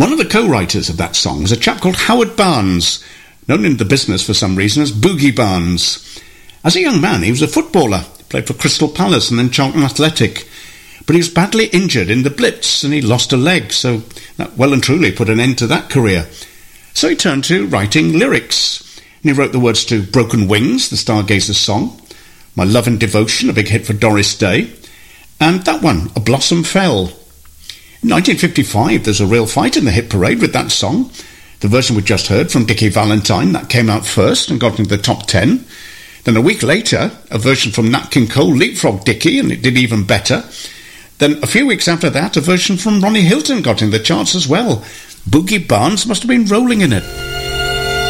One of the co-writers of that song was a chap called Howard Barnes, known in the business for some reason as Boogie Barnes. As a young man, he was a footballer, played for Crystal Palace and then Charlton Athletic. But he was badly injured in the Blitz and he lost a leg, so that well and truly put an end to that career. So he turned to writing lyrics. And he wrote the words to Broken Wings, the Stargazer's song, My Love and Devotion, a big hit for Doris Day, and that one, A Blossom Fell. In 1955, there's a real fight in the hit parade with that song. The version we just heard from Dickie Valentine, that came out first and got into the top 10. Then a week later, a version from Nat King Cole leapfrogged Dickie, and it did even better. Then a few weeks after that, a version from Ronnie Hilton got in the charts as well. Boogie Barnes must have been rolling in it.